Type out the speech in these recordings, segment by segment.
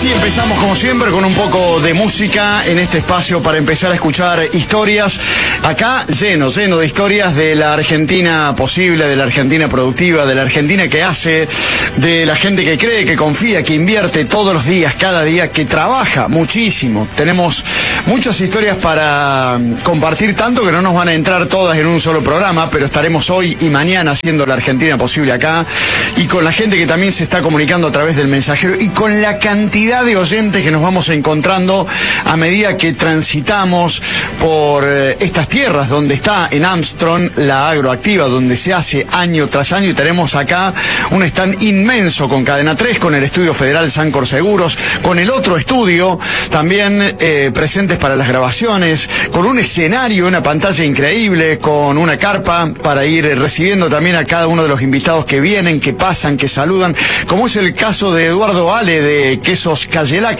Así empezamos como siempre con un poco de música en este espacio para empezar a escuchar historias. Acá lleno de historias de la Argentina posible, de la Argentina productiva, de la Argentina que hace, de la gente que cree, que confía, que invierte todos los días, cada día, que trabaja muchísimo. Tenemos muchas historias para compartir, tanto que no nos van a entrar todas en un solo programa, pero estaremos hoy y mañana haciendo la Argentina posible acá, y con la gente que también se está comunicando a través del mensajero, y con la cantidad de oyentes que nos vamos encontrando a medida que transitamos por estas tierras donde está en Armstrong la agroactiva, donde se hace año tras año, y tenemos acá un stand inmenso con Cadena 3, con el estudio federal Sancor Seguros, con el otro estudio también presentes para las grabaciones, con un escenario, una pantalla increíble, con una carpa para ir recibiendo también a cada uno de los invitados que vienen, que pasan, que saludan, como es el caso de Eduardo Ale de Quesos Cayelac,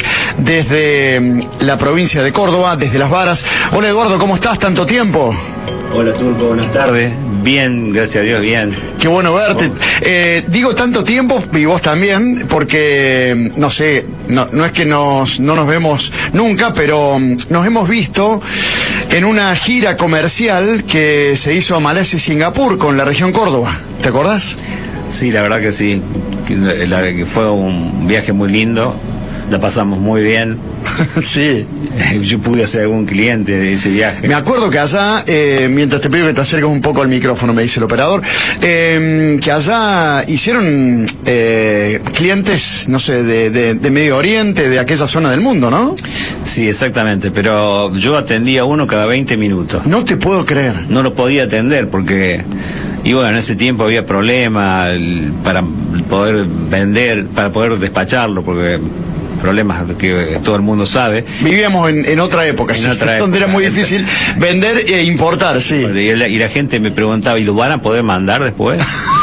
desde la provincia de Córdoba, desde Las Varas. Hola Eduardo, ¿cómo estás? ¿Tanto tiempo? Hola Turco, buenas tardes. Bien, gracias a Dios, bien. Qué bueno verte. Digo tanto tiempo, y vos también, porque, no sé, no es que no nos vemos nunca, pero nos hemos visto en una gira comercial que se hizo a Malasia y Singapur con la región Córdoba. ¿Te acordás? Sí, la verdad que sí. Que fue un viaje muy lindo. La pasamos muy bien. Sí. Yo pude hacer algún cliente de ese viaje. Me acuerdo que allá, mientras te pido que te acerques un poco al micrófono, me dice el operador, que allá hicieron clientes, no sé, de Medio Oriente, de aquella zona del mundo, ¿no? Sí, exactamente, pero yo atendía uno cada 20 minutos. No te puedo creer. No lo podía atender porque... Y bueno, en ese tiempo había problemas para poder vender, para poder despacharlo, porque problemas que todo el mundo sabe. Vivíamos en otra época, en sí, otra época, donde era muy difícil vender e importar, sí. Y la gente me preguntaba, ¿y lo van a poder mandar después?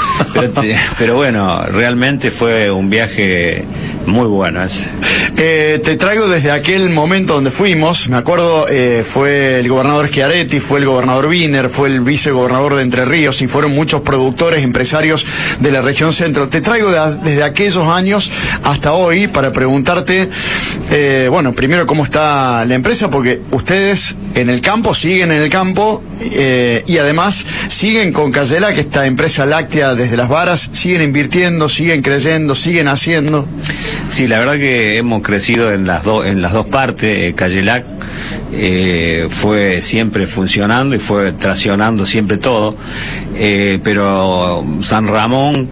pero bueno, realmente fue un viaje muy bueno ese. Te traigo desde aquel momento donde fuimos, me acuerdo, fue el gobernador Schiaretti, fue el gobernador Wiener, fue el vicegobernador de Entre Ríos, y fueron muchos productores, empresarios de la región centro. Te traigo desde aquellos años hasta hoy para preguntarte, bueno, primero cómo está la empresa, porque ustedes en el campo, siguen en el campo, y además siguen con Cayelac, esta empresa láctea desde Las Varas, siguen invirtiendo, siguen creyendo, siguen haciendo. Sí, la verdad que hemos crecido en las dos partes. Cayelac fue siempre funcionando y fue traccionando siempre todo, pero San Ramón,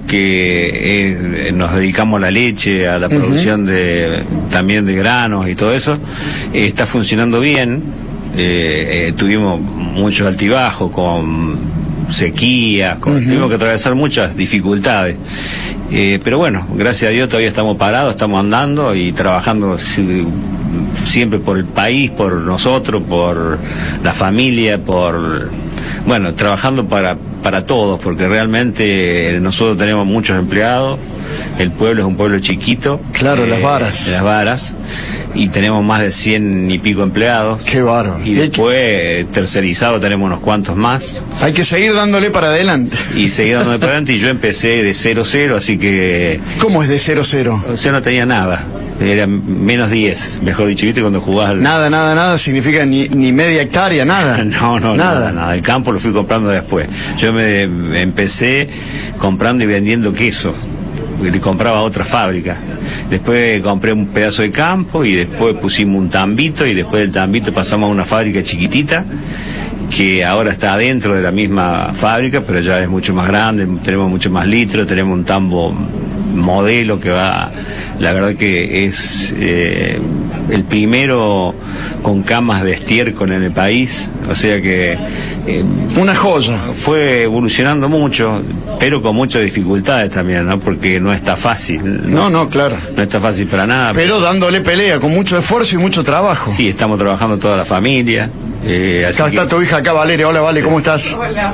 que nos dedicamos a la leche, a la producción también de granos y todo eso, está funcionando bien. Tuvimos muchos altibajos con sequías, tuvimos que atravesar muchas dificultades, pero bueno, gracias a Dios todavía estamos parados, estamos andando y trabajando siempre por el país, por nosotros, por la familia, bueno, trabajando para todos, porque realmente nosotros tenemos muchos empleados. El pueblo es un pueblo chiquito. Claro, Las Varas. Las Varas. Y tenemos más de 100 y pico empleados. Qué bárbaro. Y después, tercerizado, tenemos unos cuantos más. Hay que seguir dándole para adelante. Y seguir dándole para adelante. Y yo empecé de 0-0, así que... ¿Cómo es de 0-0? O sea, no tenía nada. Era menos 10, mejor dicho, ¿viste? Cuando jugás... Nada, significa ni media hectárea, nada. Nada. El campo lo fui comprando después. Yo me empecé comprando y vendiendo queso. Le compraba a otra fábrica. Después compré un pedazo de campo y después pusimos un tambito, y después del tambito pasamos a una fábrica chiquitita que ahora está adentro de la misma fábrica, pero ya es mucho más grande, tenemos mucho más litros, tenemos un tambo modelo que va, la verdad que es el primero con camas de estiércol en el país, o sea que una joya. Fue evolucionando mucho, pero con muchas dificultades también, ¿no? Porque no está fácil. No, claro. No está fácil para nada. Pero dándole pelea, con mucho esfuerzo y mucho trabajo. Sí, estamos trabajando toda la familia. Acá está tu hija, acá Valeria. Hola, Vale, ¿cómo estás? Hola.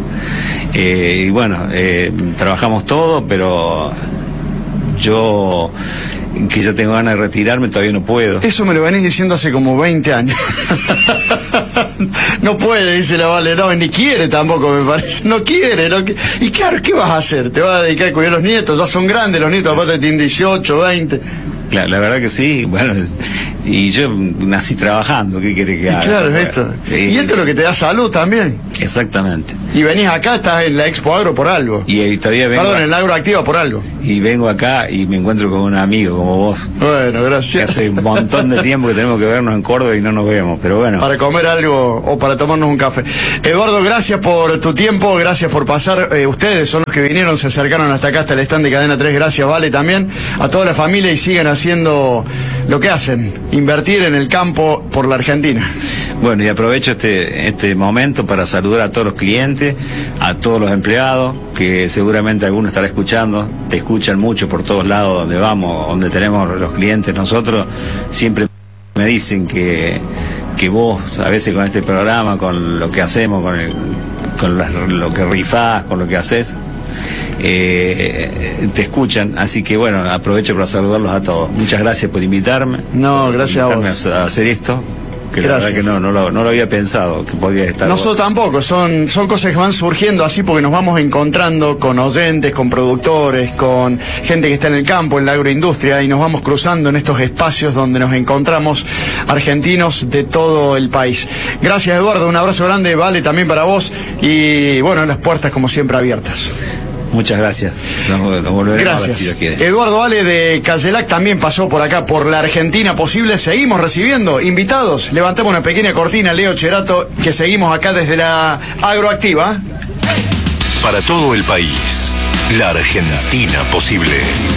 Y bueno, trabajamos todo, pero yo, que ya tengo ganas de retirarme, todavía no puedo. Eso me lo venís diciendo hace como 20 años. No puede, dice la Vale, no, ni quiere tampoco, me parece. No quiere. Y claro, ¿qué vas a hacer? ¿Te vas a dedicar a cuidar a los nietos? Ya son grandes los nietos, aparte tienen 18, 20. la verdad que sí, bueno, y yo nací trabajando, ¿qué quiere que haga? Claro, esto. Y esto es lo que te da salud también. Exactamente. Y venís acá, estás en la Expo Agro por algo. Y todavía vengo. Perdón, en la Agroactiva por algo. Y vengo acá y me encuentro con un amigo como vos. Bueno, gracias. Que hace un montón de tiempo que tenemos que vernos en Córdoba y no nos vemos, pero bueno. Para comer algo o para tomarnos un café. Eduardo, gracias por tu tiempo, gracias por pasar. Ustedes son los que vinieron, se acercaron hasta acá, hasta el stand de Cadena 3. Gracias, Vale, también a toda la familia, y sigan haciendo lo que hacen, invertir en el campo por la Argentina. Bueno, y aprovecho este momento para saludar a todos los clientes, a todos los empleados, que seguramente alguno estará escuchando, te escuchan mucho por todos lados donde vamos, donde tenemos los clientes. Nosotros siempre me dicen que vos, a veces con este programa, con lo que hacemos, lo que rifás, con lo que haces, te escuchan, así que bueno, aprovecho para saludarlos a todos. Muchas gracias por invitarme. No, gracias a vos. A hacer esto. Que la verdad que no lo había pensado que podía estar. Nosotros tampoco, son cosas que van surgiendo así porque nos vamos encontrando con oyentes, con productores, con gente que está en el campo, en la agroindustria, y nos vamos cruzando en estos espacios donde nos encontramos argentinos de todo el país. Gracias, Eduardo, un abrazo grande, Vale, también para vos, y bueno, las puertas como siempre abiertas. Muchas gracias. Nos volveremos a ver si Dios quiere. Eduardo Vale de Cadillac también pasó por acá, por la Argentina Posible. Seguimos recibiendo invitados. Levantemos una pequeña cortina, Leo Cherato, que seguimos acá desde la Agroactiva. Para todo el país, la Argentina Posible.